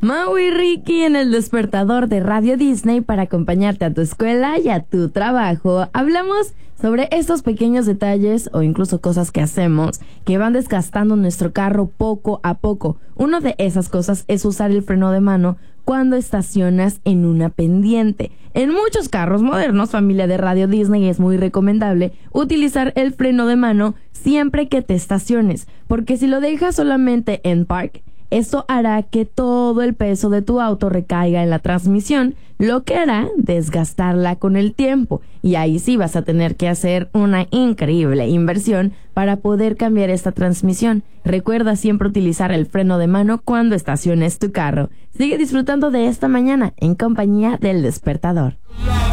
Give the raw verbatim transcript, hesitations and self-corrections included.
Mau y Ricky en el despertador de Radio Disney para acompañarte a tu escuela y a tu trabajo. Hablamos sobre estos pequeños detalles o incluso cosas que hacemos que van desgastando nuestro carro poco a poco. Una de esas cosas es usar el freno de mano cuando estacionas en una pendiente. En muchos carros modernos, familia de Radio Disney, es muy recomendable utilizar el freno de mano siempre que te estaciones, porque si lo dejas solamente en park, esto hará que todo el peso de tu auto recaiga en la transmisión, lo que hará desgastarla con el tiempo. Y ahí sí vas a tener que hacer una increíble inversión para poder cambiar esta transmisión. Recuerda siempre utilizar el freno de mano cuando estaciones tu carro. Sigue disfrutando de esta mañana en compañía del despertador.